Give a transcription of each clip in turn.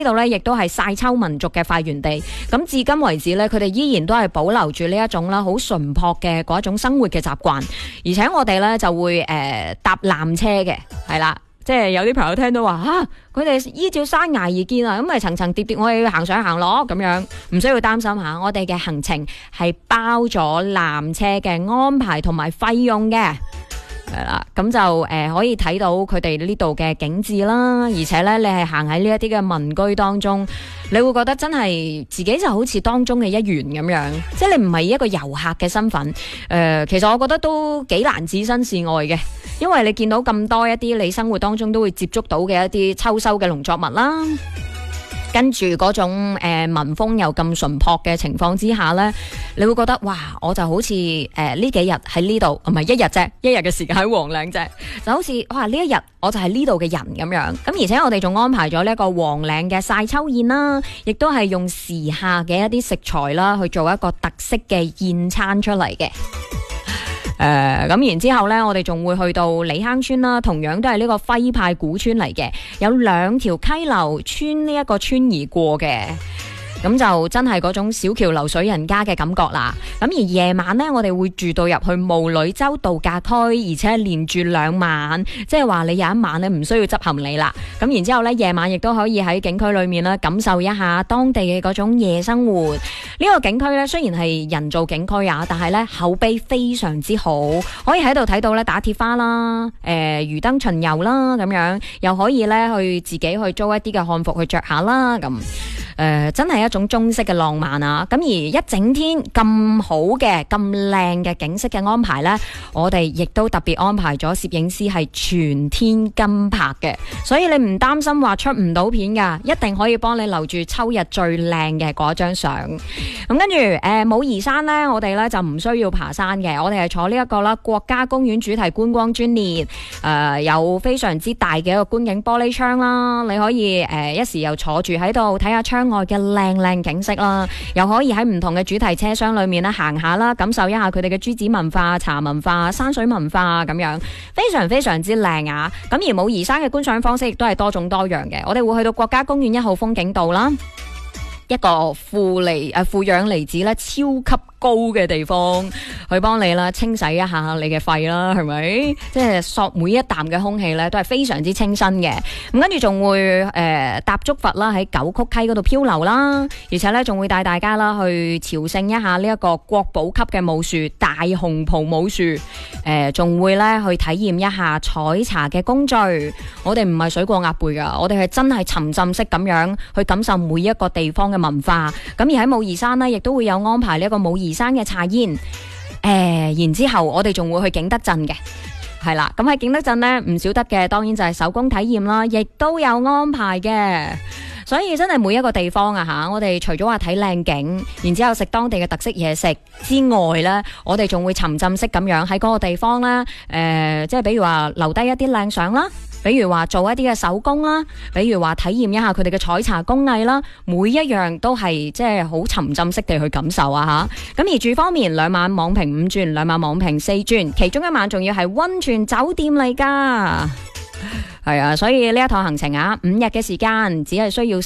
度咧亦都係晒秋民族嘅發源地，咁至今為止咧，佢哋依然都係保留住呢一種啦，好淳樸嘅嗰一種生活嘅習慣，而且我哋咧就會搭纜車嘅，係啦，即係有啲朋友聽到話佢哋依照山崖而建啊，咁咪層層疊疊，我哋要行上行落咁樣，唔需要擔心吓，我哋嘅行程係包咗纜車嘅安排同埋費用嘅。係啦，咁就可以睇到佢哋呢度嘅景致啦，而且咧你係行喺呢一啲嘅民居當中，你會覺得真係自己就好似當中嘅一員咁樣，即係你唔係一個遊客嘅身份。其實我覺得都幾難置身事外嘅，因為你見到咁多一啲你生活當中都會接觸到嘅一啲秋收嘅農作物啦。跟住嗰種民風又咁淳樸嘅情況之下呢，你會覺得哇，我就好似呢幾日喺呢度，唔係一日啫，一日嘅時間喺黃嶺啫，就好似哇呢一日我就係呢度嘅人咁樣。咁而且我哋仲安排咗呢一個黃嶺嘅晒秋宴啦，亦都係用時下嘅一啲食材啦去做一個特色嘅宴餐出嚟嘅。咁然之後呢，我哋仲會去到李坑村啦，同樣都係呢個徽派古村嚟嘅，有2條溪流穿呢一個村而過嘅。咁就真係嗰種小橋流水人家嘅感覺啦。咁而夜晚呢，我哋會住到入去霧裏洲度假區，而且係連住2晚，即係話你有一晚呢唔需要執行李啦。咁然之後呢，夜晚亦都可以喺景區裏面呢感受一下當地嘅嗰種夜生活。呢個景區呢，雖然係人造景區啊，但係呢口碑非常之好，可以喺度睇到呢打鐵花啦、魚燈巡遊啦咁樣，又可以呢去自己去租一啲嘅漢服去着下啦咁。真係一種中式嘅浪漫啊！咁而一整天咁好嘅、咁靚嘅景色嘅安排呢，我哋亦都特別安排咗攝影師係全天跟拍嘅，所以你唔擔心話出唔到片噶，一定可以幫你留住秋日最靚嘅嗰張相。咁跟住武夷山呢，我哋呢就唔需要爬山嘅，我哋係坐呢一個啦國家公園主題觀光專列，有非常之大嘅一個觀景玻璃窗啦，你可以一時又坐住喺度睇下窗外嘅靚景色啦，又可以喺唔同嘅主題車廂裏面咧行下啦，感受一下佢哋嘅朱子文化、茶文化、山水文化咁樣，非常非常之靚啊！咁而武夷山嘅觀賞方式亦都係多種多樣嘅，我哋會去到國家公園1號風景道啦，一個負氧離子咧超級高嘅地方，去幫你啦清洗一下你嘅肺啦，係咪？即係索每一啖嘅空氣咧，都係非常之清新嘅。咁跟住仲會搭竹筏啦，喺九曲溪嗰度漂流啦，而且咧仲會帶大家啦去朝聖一下呢一個國寶級嘅武樹大紅袍武樹，仲會咧去體驗一下採茶嘅工序。我哋唔係水過鴨背噶，我哋係真係沉浸式咁樣去感受每一個地方嘅文化。咁而喺武夷山呢，亦都會有安排呢一個武夷山嘅茶宴，然之後我哋仲會去景德鎮嘅，係啦，咁喺景德鎮呢，唔少得嘅，當然就係手工體驗啦，亦都有安排嘅。所以真係每一個地方啊我哋除咗話睇靚景，然之後食當地嘅特色嘢食之外呢，我哋仲會沉浸式咁樣喺嗰個地方啦，即係比如話留低一啲靚相啦，比如話做一啲嘅手工啦，比如話體驗一下佢哋嘅採茶工藝啦，每一樣都係即係好沉浸式地去感受啊吓。咁而住方面，2晚網評5轉，2晚網評4轉，其中1晚仲要係溫泉酒店嚟噶。係啊，所以呢一趟行程啊，5日嘅時間只係需要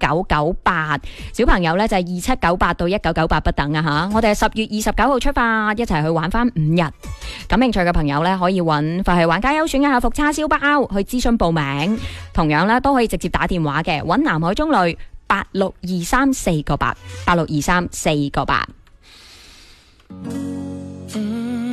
3998，小朋友呢就係2798到1998不等啊吓。我哋係10月29號出發，一齊去玩翻5日。感興趣嘅朋友呢，可以揾佛系玩家優選一下福叉燒包去諮詢報名，同樣呢，都可以直接打電話嘅，揾南海中旅8623498，8623498。